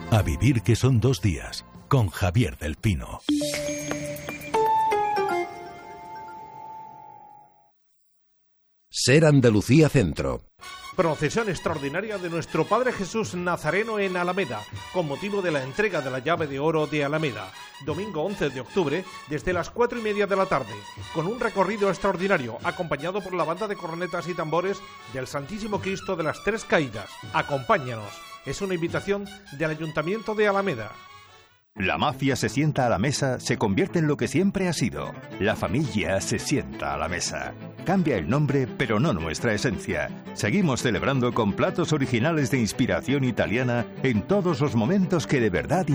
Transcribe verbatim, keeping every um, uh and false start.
A vivir que son dos días, con Javier del Pino. Ser Andalucía Centro. Procesión extraordinaria de nuestro Padre Jesús Nazareno en Alameda, con motivo de la entrega de la llave de oro de Alameda, domingo once de octubre, desde las cuatro y media de la tarde, con un recorrido extraordinario, acompañado por la banda de cornetas y tambores del Santísimo Cristo de las Tres Caídas. Acompáñanos, es una invitación del Ayuntamiento de Alameda. La mafia se sienta a la mesa, se convierte en lo que siempre ha sido. La familia se sienta a la mesa. Cambia el nombre, pero no nuestra esencia. Seguimos celebrando con platos originales de inspiración italiana en todos los momentos que de verdad